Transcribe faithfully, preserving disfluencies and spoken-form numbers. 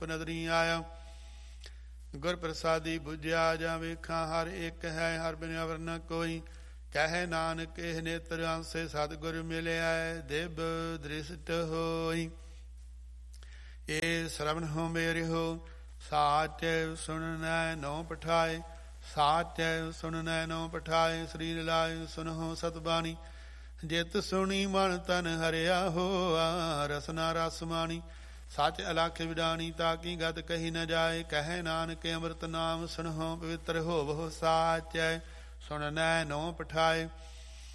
ਨਦਰੀ ਆਇਆ। ਗੁਰ ਪ੍ਰਸਾਦੀ ਬੁਝਿਆ ਜਾਂ ਵੇਖਾਂ ਹਰ ਇੱਕ ਹੈ, ਹਰ ਬਿਨ ਅਵਰ ਨ ਕੋਈ। ਕਹਿ ਨਾਨਕ ਇਹ ਨੇਤਰ ਆਂਸੇ ਸਤਿਗੁਰ ਮਿਲਿਆ, ਦਿਵ ਦ੍ਰਿਸ਼ਟ ਹੋਈ। ਇਹ ਸਰਵਣ ਹੋ ਮੇਰਿਓ ਸਾਚੈ ਸੁਣਨੈ ਨੋ ਪਠਾਏ, ਸਾਚੈ ਸੁਣਨੈ ਨੋ ਪਠਾਏ। ਸ੍ਰੀ ਲਾਇ ਸੁਨਹੁ ਸਤਬਾਣੀ, ਜਿਤ ਸੁਣੀ ਮਨ ਤਨ ਹਰਿਆ ਹੋਆ। ਰਸਨਾ ਰਸ ਮਾਣੀ, ਸੱਚ ਅਲਖ ਵਿਡਾਣੀ, ਤਾਕੀ ਗਤ ਕਹੀ ਨ ਜਾਏ। ਕਹਿ ਨਾਨਕ ਅੰਮ੍ਰਿਤ ਨਾਮ ਸੁਣਹੁ ਪਵਿੱਤਰ ਹੋਵਹੁ, ਸਾਚੈ ਸੁਣਨੈ ਨੋ ਪਠਾਏ।